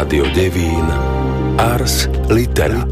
Rádio Devín Ars Litera.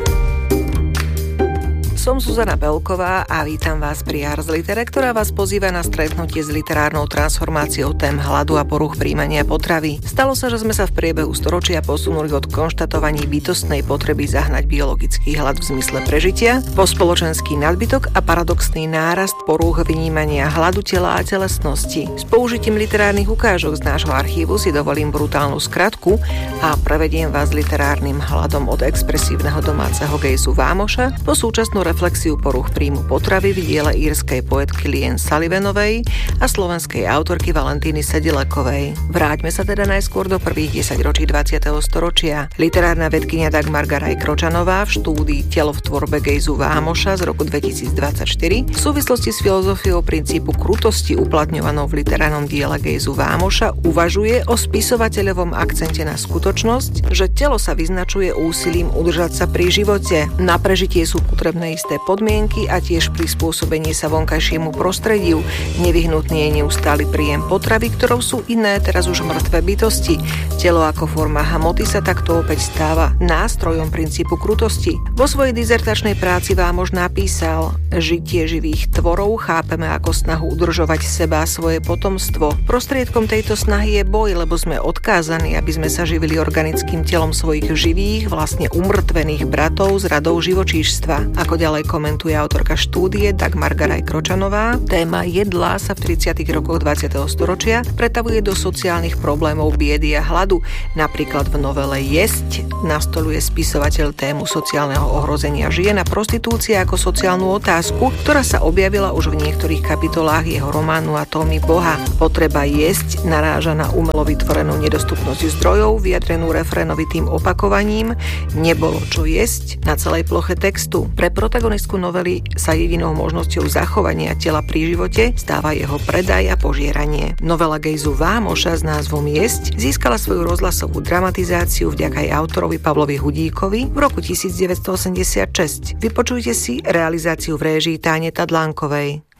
Som Zuzana Belková a vítam vás pri Ars Litere, ktorá vás pozýva na stretnutie s literárnou transformáciou tém hladu a porúch príjmania potravy. Stalo sa, že sme sa v priebehu storočia posunuli od konštatovaní bytostnej potreby zahnať biologický hlad v zmysle prežitia po spoločenský nadbytok a paradoxný nárast porúch vnímania hladu tela a telesnosti. S použitím literárnych ukážok z nášho archívu si dovolím brutálnu skratku a prevediem vás literárnym hladom od expresívneho domáceho gejzu Vámoša po súčasnú reflexiu porúch príjmu potravy v diele írskej poetky Liane Sullivanovej a slovenskej autorky Valentíny Sedilekovej. Vráťme sa teda najskôr do prvých 10 ročí 20. storočia. Literárna vedkyňa Dagmar Garaj-Kročanová v štúdii Telo v tvorbe gejzu Vámoša z roku 2024 v súvislosti s filozofiou princípu krutosti uplatňovanou v literárnom diele gejzu Vámoša uvažuje o spisovateľovom akcente na skutočnosť, že telo sa vyznačuje úsilím udržať sa pri živote. Na prežitie sú potrebné isté podmienky a tiež prispôsobenie sa vonkajšiemu prostrediu. Nevyhnutný je neustály príjem potravy, ktorou sú iné, teraz už mŕtve bytosti. Telo ako forma hmoty sa takto opäť stáva nástrojom princípu krutosti. Vo svojej dizertačnej práci Vámoš napísal: žitie živých tvorov chápeme ako snahu udržovať seba a svoje potomstvo. Prostriedkom tejto snahy je boj, lebo sme odkázaní, aby sme sa živili organickým telom svojich živých, vlastne umrtvených bratov z radov živočíšstva. Ako ďalej komentuje autorka štúdie Dagmar Garaj-Kročanová, téma jedla sa v 30. rokoch 20. storočia pretavuje do sociálnych problémov biedy a hladu. Napríklad v novele Jesť nastoľuje spisovateľ tému sociálneho ohrozenia žien a prostitúcie ako sociálnu otázku, ktorá sa objavila už v niektorých kapitolách jeho románu Atómy Boha. Potreba jesť naráža na umelo vytvorenú nedostupnosť zdrojov, vyjadrenú refrénovitým opakovaním nebolo čo jesť na celej ploche textu. Pre protagonistku novely sa jedinou možnosťou zachovania tela pri živote stáva jeho predaj a požieranie. Novela gejzu Vámoša s názvom Jesť získala svoju rozhlasovú dramatizáciu vďaka aj autorovi Pavlovi Hudíkovi v roku 1986. Vypočujte si realizáciu v réžii Táne Tadlánkovej.